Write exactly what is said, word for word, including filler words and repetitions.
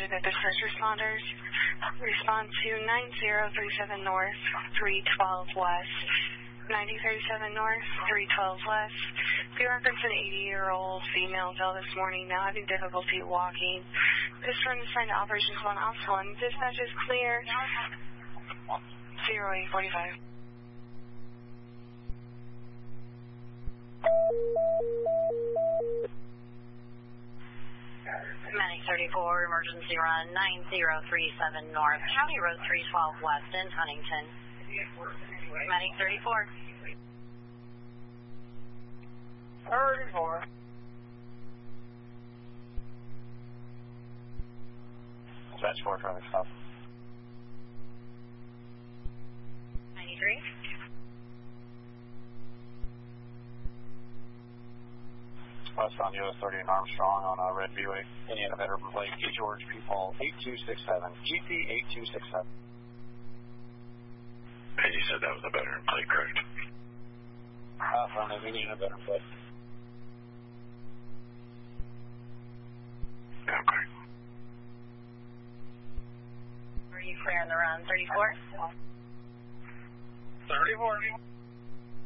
Division of the First Responders. Respond to nine zero three seven North, three twelve West. ninety thirty-seven North, three twelve West. We reference an eighty-year-old female fell this morning, now having difficulty walking. This run is signed to Operations one, Ops one. Dispatch is clear. zero eight forty-five. Medic thirty-four, emergency run nine zero three seven North, County Road three twelve West in Huntington. Medic thirty-four. thirty-four. Dispatch four, traffic stop. ninety-three. West on U S thirty and Armstrong on a red Buick, Indiana veteran plate, G George P. Paul eight two six seven, G P eight two six seven. And you said that was a veteran plate, correct? Uh, from the Indiana veteran plate. Okay. Are you clear on the run? thirty-four? thirty-four.